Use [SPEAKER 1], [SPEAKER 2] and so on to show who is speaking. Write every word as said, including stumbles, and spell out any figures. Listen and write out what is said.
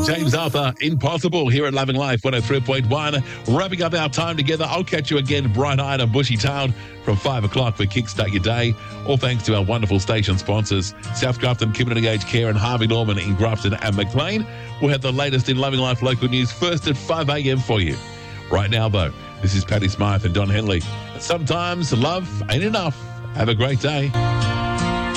[SPEAKER 1] James Arthur, Impossible, here at Loving Life one oh three point one. Wrapping up our time together. I'll catch you again bright-eyed and bushy-tailed from five o'clock for Kickstart Your Day. All thanks to our wonderful station sponsors, South Grafton Community Aged Care and Harvey Norman in Grafton and McLean. We'll have the latest in Loving Life local news first at five a.m. for you. Right now, though, this is Patty Smythe and Don Henley. Sometimes love ain't enough. Have a great day.